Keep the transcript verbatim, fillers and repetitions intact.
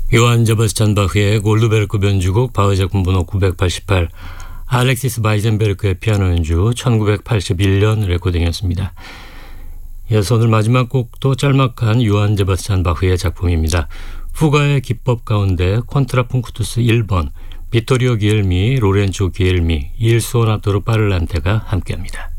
요한 제바스찬 바흐의 골드베르크 변주곡 바흐 작품 번호 구백팔십팔, 알렉시스 바이젠베르크의 피아노 연주 천구백팔십일 년 레코딩이었습니다. 이어서 오늘 마지막 곡도 짤막한 요한 제바스찬 바흐의 작품입니다. 후가의 기법 가운데 콘트라풍쿠투스 일 번, 비토리오 기엘미, 로렌조 기엘미, 일 소나토르 파를란테가 함께합니다.